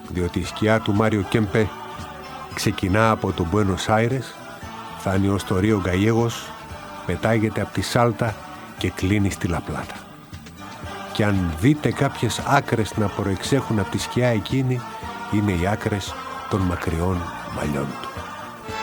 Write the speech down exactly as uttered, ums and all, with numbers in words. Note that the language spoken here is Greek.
διότι η σκιά του Μάριο Κέμπε ξεκινά από τον Μπουένος Άιρες, φτάνει ως το Ρίο Γκαγιέγος, πετάγεται από τη Σάλτα και κλείνει στη Λαπλάτα. Και αν δείτε κάποιες άκρες να προεξέχουν από τη σκιά εκείνη, είναι οι άκρες των μακριών μαλλιών του.